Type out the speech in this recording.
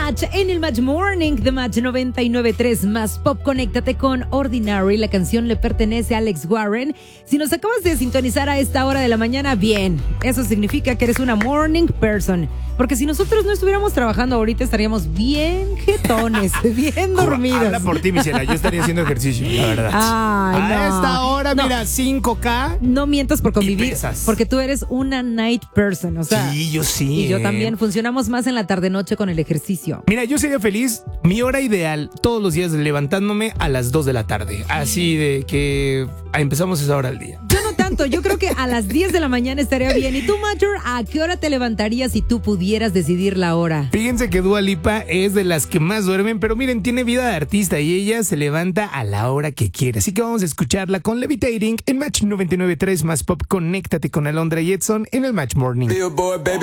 Match en el Match Morning de Match 99.3 más Pop. Conéctate con Ordinary. La canción le pertenece a Alex Warren. Si nos acabas de sintonizar a esta hora de la mañana, bien, eso significa que eres una morning person. Porque si nosotros no estuviéramos trabajando ahorita, estaríamos bien jetones, bien dormidos. Habla por ti, Michela. Yo estaría haciendo ejercicio, la verdad. Ay, no. A esta hora, No. mira, 5K. No mientas por convivir, pesas. porque tú eres una night person, o sea. Sí, yo sí. Y yo también. Funcionamos más en la tarde-noche con el ejercicio. Mira, yo sería feliz, mi hora ideal, todos los días levantándome a las 2 de la tarde. Así de que empezamos esa hora al día. Yo no tanto, yo creo que a las 10 de la mañana estaría bien. ¿Y tú, Major, a qué hora te levantarías si tú pudieras decidir la hora? Fíjense que Dua Lipa es de las que más duermen, pero miren, tiene vida de artista y ella se levanta a la hora que quiere. Así que vamos a escucharla con Levitating en Match 99.3 más Pop. Conéctate con Alondra y Edson en el Match Morning. Billboard, baby.